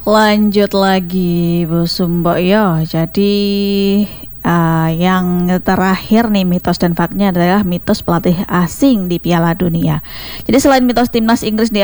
Lanjut lagi Bu Sumbo yo. Jadi yang terakhir nih mitos dan faktanya adalah mitos pelatih asing di Piala Dunia. Jadi selain mitos timnas Inggris di